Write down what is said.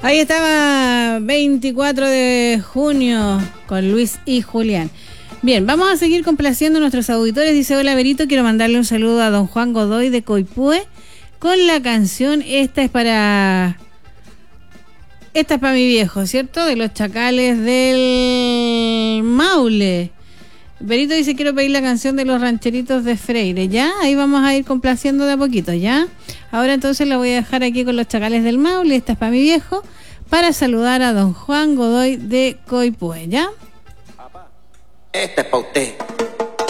Ahí estaba 24 de junio con Luis y Julián. Bien, vamos a seguir complaciendo a nuestros auditores. Dice: hola Berito, quiero mandarle un saludo a don Juan Godoy de Coipúe con la canción Esta es para mi viejo, ¿cierto? De los Chacales del Maule. Berito dice: quiero pedir la canción de los rancheritos de Freire. ¿Ya? Ahí vamos a ir complaciendo de a poquito, ¿ya? Ahora entonces la voy a dejar aquí con los Chacales del Maule. Esta es para mi viejo, para saludar a don Juan Godoy de Coipúe, ¿ya? Esta es para usted.